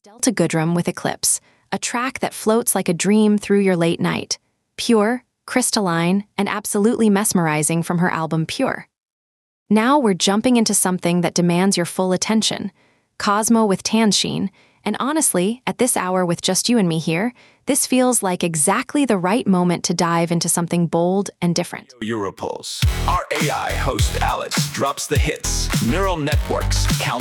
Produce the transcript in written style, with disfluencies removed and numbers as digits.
Delta Goodrem with Eclipse, a track that floats like a dream through your late night. Pure, crystalline, and absolutely mesmerizing from her album Pure. Now we're jumping into something that demands your full attention. Cosmo with Tansheen, and honestly, at this hour with just you and me here, this feels like exactly the right moment to dive into something bold and different. Europulse. Our AI host Alice drops the hits. Neural networks count